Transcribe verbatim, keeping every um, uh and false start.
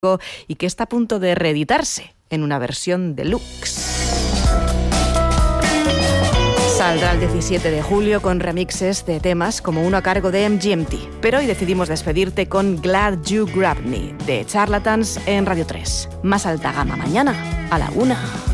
y que está a punto de reeditarse en una versión deluxe. Saldrá el diecisiete de julio con remixes de temas como uno a cargo de M G M T. Pero hoy decidimos despedirte con Glad You Grabbed Me de Charlatans en Radio tres. Más alta gama mañana a la una.